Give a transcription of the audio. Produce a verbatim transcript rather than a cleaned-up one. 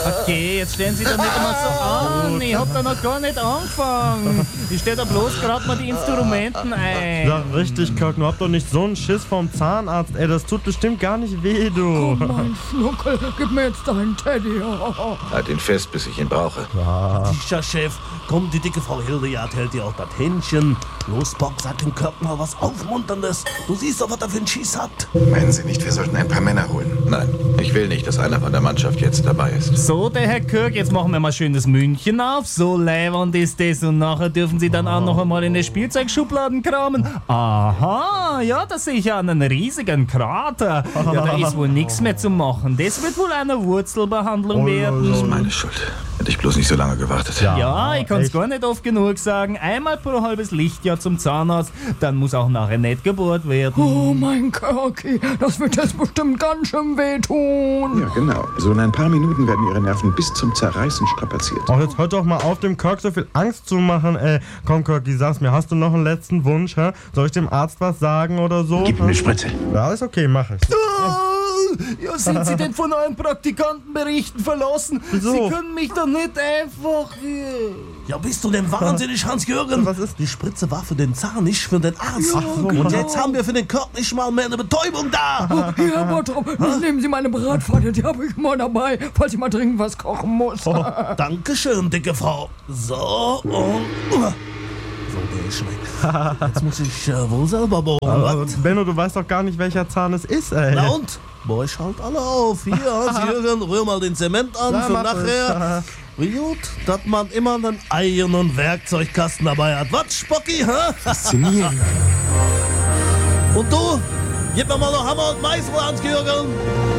Okay, jetzt stellen Sie doch nicht immer so an. Ich hab da noch gar nicht angefangen. Ich stell da bloß gerade mal die Instrumenten ein. Ja, richtig, Kirk, du habt doch nicht so einen Schiss vom Zahnarzt, ey. Das tut bestimmt gar nicht weh, du. Oh mein Schnuckel, gib mir jetzt deinen Teddy. Halt ihn fest, bis ich ihn brauche. Sicher, Chef. Komm, die dicke Frau Hildegarde hält dir auch das Händchen. Los, Bock, sag dem Kirk mal was Aufmunterndes. Du siehst doch, was er für einen Schiss hat. Meinen Sie nicht, wir sollten ein paar Männer holen? Nein, ich will nicht, dass einer von der Mannschaft jetzt dabei ist. So, der Herr Kirk, jetzt machen wir mal schön das München auf. So leiwand ist das. Und nachher dürfen Sie dann auch noch einmal in den Spielzeugschubladen kramen. Aha, ja, da sehe ich ja einen riesigen Krater. Ja, da ist wohl nichts mehr zu machen. Das wird wohl eine Wurzelbehandlung werden. Das ist meine Schuld. Hätte ich bloß nicht so lange gewartet. Ja, ja ich kann es gar nicht oft genug sagen. Einmal pro halbes Lichtjahr zum Zahnarzt, dann muss auch nachher nicht gebohrt werden. Oh mein Kirky, das wird jetzt bestimmt ganz schön wehtun. Ja, genau. So in ein paar Minuten werden Ihre Nerven bis zum Zerreißen strapaziert. Ach, jetzt hört doch mal auf, dem Kirk so viel Angst zu machen, ey. Komm, Kirky, sag's mir, hast du noch einen letzten Wunsch, hä? Soll ich dem Arzt was sagen oder so? Gib ihm eine Spritze. Ja, ist okay, mach ich. Ja, sind Sie denn von euren Praktikantenberichten verlassen? Wieso? Sie können mich doch nicht einfach... Ja, bist du denn wahnsinnig, Hans-Jürgen? Was ist? Die Spritze war für den Zahn, nicht für den Arzt. Ach so, Und genau. jetzt haben wir für den Kirk nicht mal mehr eine Betäubung da. Hier, Bottrop, nehmen Sie meine Bratpfanne, die habe ich mal dabei, falls ich mal dringend was kochen muss. Oh, Dankeschön, dicke Frau. So, und... So, der ist weg. Jetzt muss ich äh, wohl selber bohren. Aber, Benno, du weißt doch gar nicht, welcher Zahn es ist, ey. Na und? Boah, schalt alle auf. Hier, Hans-Jürgen, rühr mal den Zement an Ja, für mach nachher. Wie gut, dass man immer einen eisernen Werkzeugkasten dabei hat. Was, Spocki, hä? Faszinierend. Und du? Gib mir mal noch Hammer und Meißel, Hans-Jürgen.